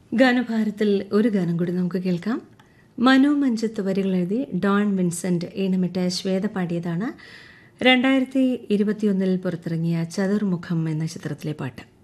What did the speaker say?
ഗാനഭാരത്തിൽ ഒരു ഗാനം കൂടി നമുക്ക് കേൾക്കാം. മനു മഞ്ജിത്ത് വരികൾ എഴുതി ഡോൺ വിൻസെന്റ് ഈണമിട്ട് ശ്വേത പാടിയതാണ് 2021 പുറത്തിറങ്ങിയ ചതുർമുഖം എന്ന ചിത്രത്തിലെ പാട്ട്.